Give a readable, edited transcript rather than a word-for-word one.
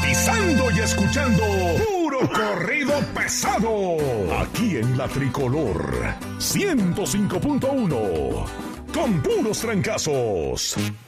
sintonizando y escuchando puro corrido pesado. Aquí en La Tricolor 105.1. Con puros trancazos.